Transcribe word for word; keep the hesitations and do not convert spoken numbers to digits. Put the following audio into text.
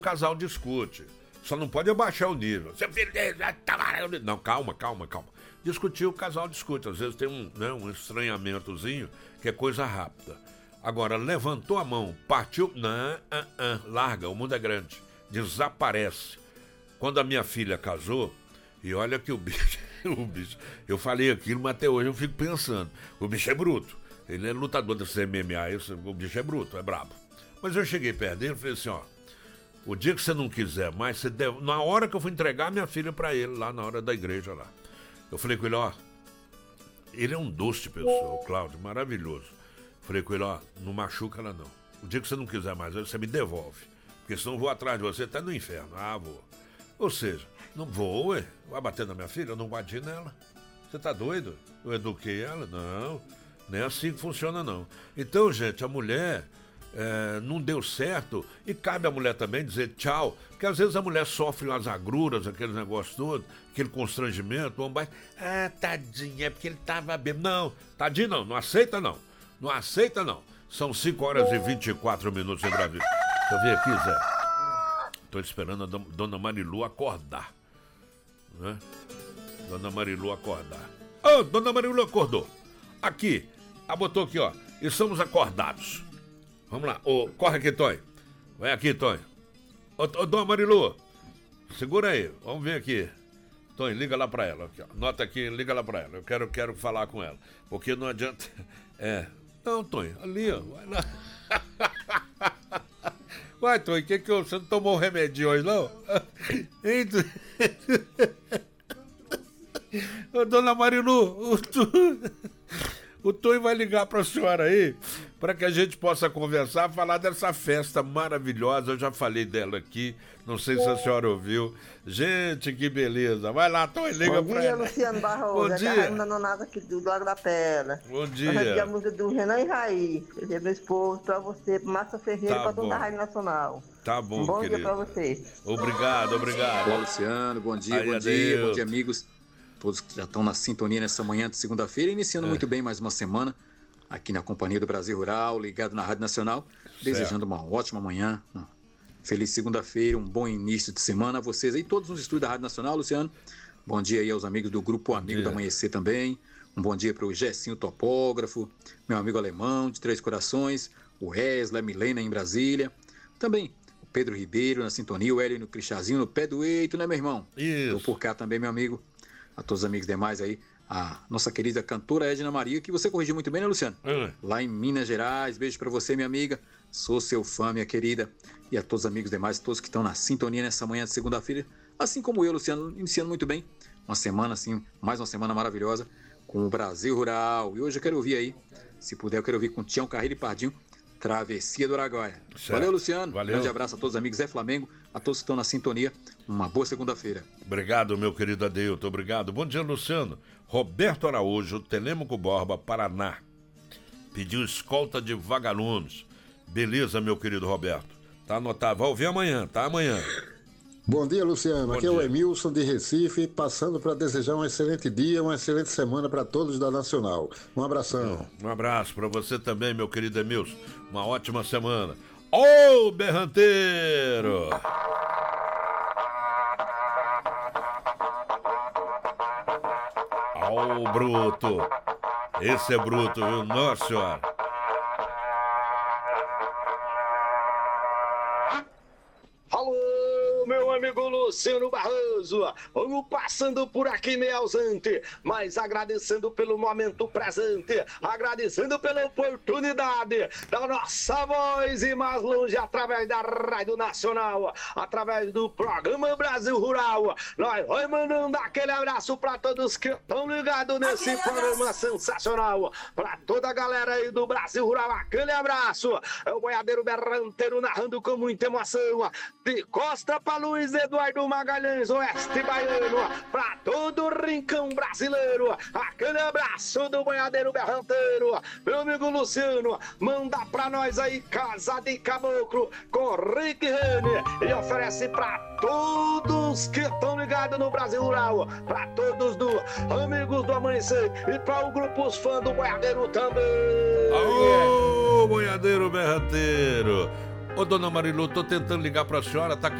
o casal discute. Só não pode abaixar o nível. Seu filho dele tá... Não, calma, calma, calma. Discutir, o casal discute. Às vezes tem um, né, um estranhamentozinho, que é coisa rápida. Agora, levantou a mão, partiu... Não, uh, uh, larga, o mundo é grande. Desaparece. Quando a minha filha casou, e olha que o bicho... o bicho eu falei aquilo, mas até hoje eu fico pensando. O bicho é bruto. Ele é lutador desse M M A, esse, o bicho é bruto, é brabo. Mas eu cheguei perto dele e falei assim, ó... O dia que você não quiser mais, você deve... na hora que eu fui entregar minha filha pra ele, lá na hora da igreja lá. Eu falei com ele, ó, ele é um doce de pessoa, o Cláudio, maravilhoso. Falei com ele, ó, não machuca ela não. O dia que você não quiser mais, você me devolve. Porque senão eu vou atrás de você até no inferno. Ah, vou. Ou seja, não vou, ué. Vai bater na minha filha, eu não bati nela. Você tá doido? Eu eduquei ela? Não, nem é assim que funciona não. Então, gente, a mulher... É, não deu certo, e cabe à mulher também dizer tchau, porque às vezes a mulher sofre as agruras, aquele negócio todo, aquele constrangimento, o homem vai, ah, tadinha, é porque ele tava bêbado. Não, tadinho não, não aceita não, não aceita não. São cinco horas e vinte e quatro minutos em Brasília. Deixa eu ver aqui, Zé. Tô esperando a dona Marilu acordar, né? Dona Marilu acordar. Ô, oh, dona Marilu acordou. Aqui, ela botou aqui, ó, estamos acordados. Vamos lá, ô, corre aqui, Tonho. Vai aqui, Tonho. Ô, ô, dona Marilu, segura aí, vamos ver aqui. Tonho, liga lá pra ela. Aqui, ó. Nota aqui, liga lá pra ela. Eu quero, quero falar com ela. Porque não adianta. É. Não, Tonho, ali, ó. Vai lá. Vai, Tonho, que que eu... você não tomou um remédio hoje, não? Hein, ô, dona Marilu, o Tonho... O Tonho vai ligar para a senhora aí, para que a gente possa conversar, falar dessa festa maravilhosa. Eu já falei dela aqui, não sei se a senhora ouviu. Gente, que beleza. Vai lá, Tonho, liga para ela. Bom dia, Luciano Barroso. Bom é dia. Raimunda Nonato aqui do Lago da Pedra. Bom dia. Aqui a música do Renan e Raí. Eu meu esposo, para você, para Márcia Ferreira, Tá para toda bom. a Rádio Nacional. Tá bom, Um bom querido. dia para você. Obrigado, obrigado. Olá, Luciano. Bom dia, Aí, bom adeus. dia, bom dia, amigos. Todos que já estão na sintonia nessa manhã de segunda-feira, iniciando É. muito bem mais uma semana aqui na Companhia do Brasil Rural, ligado na Rádio Nacional, desejando uma ótima manhã, uma feliz segunda-feira, um bom início de semana a vocês aí, todos nos estúdios da Rádio Nacional, Luciano. Bom dia aí aos amigos do Grupo Amigo dia. do Amanhecer também. Um bom dia para o Gessinho Topógrafo, meu amigo alemão de Três Corações, o Wesley, a Milena em Brasília. Também o Pedro Ribeiro na sintonia, o Hélio no Cristazinho no pé do eito, né, meu irmão? Isso. Tô por cá também, meu amigo. A todos os amigos demais aí, a nossa querida cantora Edna Maria, que você corrigiu muito bem, né, Luciano? Hum. Lá em Minas Gerais, beijo pra você, minha amiga. Sou seu fã, minha querida. E a todos os amigos demais, todos que estão na sintonia nessa manhã de segunda-feira, assim como eu, Luciano, iniciando muito bem. Uma semana, assim, mais uma semana maravilhosa com o Brasil Rural. E hoje eu quero ouvir aí, se puder, eu quero ouvir com Tião Carreiro e Pardinho, Travessia do Araguaia. Certo. Valeu, Luciano. Valeu. Grande abraço a todos os amigos Zé Flamengo, a todos que estão na sintonia. Uma boa segunda-feira. Obrigado, meu querido Adeilton, obrigado. Bom dia, Luciano. Roberto Araújo, Telêmaco Borba, Paraná. Pediu escolta de vagalumes. Beleza, meu querido Roberto. Tá anotado. Vai ouvir amanhã, tá? Amanhã. Bom dia, Luciano. Bom Aqui é dia. o Emilson de Recife, passando para desejar um excelente dia, uma excelente semana para todos da Nacional. Um abração. Um abraço pra você também, meu querido Emilson. Uma ótima semana. Ô, oh, berranteiro! Ó, oh, bruto! Esse é bruto, viu? Nossa senhora! Alô, meu amigo Luciano Barroso, vamos passando por aqui meio ausente, mas agradecendo pelo momento presente, agradecendo pela oportunidade da nossa voz e mais longe através da Rádio Nacional, através do programa Brasil Rural. Nós vamos mandando aquele abraço para todos que estão ligados nesse programa sensacional, para toda a galera aí do Brasil Rural, aquele abraço. É o boiadeiro berranteiro narrando com muita emoção, de Costa para Luiz Eduardo Magalhães, Oeste Baiano, para todo o rincão brasileiro, aquele abraço do boiadeiro berranteiro. Meu amigo Luciano, manda pra nós aí Casa de Caboclo com Rick Rene e oferece pra todos que estão ligados no Brasil Rural, pra todos do Amigos do Amanhecer e para o grupo Os Fãs do Boiadeiro também. Ô, boiadeiro berranteiro! Ô, dona Marilu, tô tentando ligar pra senhora, tá